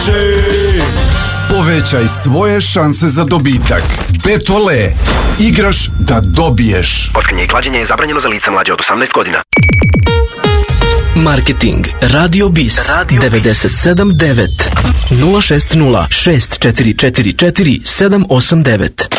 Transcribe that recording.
Povećaj svoje šanse za dobitak. Betole. Igraš da dobiješ. Kockanje i klađenje je zabranjeno za lica mlađe od 18 godina. Marketing Radio Bis 979 060 6444 789.